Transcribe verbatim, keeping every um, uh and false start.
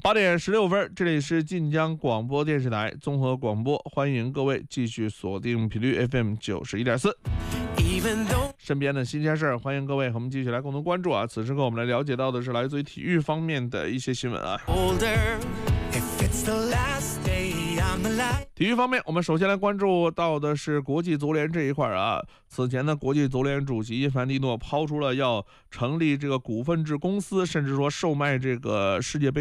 八点十六分，这里是晋江广播电视台综合广播，欢迎各位继续锁定频率 F M 九十一点四。身边的新鲜事儿，欢迎各位和我们继续来共同关注啊！此时跟我们来了解到的是来自于体育方面的一些新闻啊。体育方面，我们首先来关注到的是国际足联这一块啊。此前呢，国际足联主席因凡蒂诺抛出了要成立这个股份制公司，甚至说售卖这个世界杯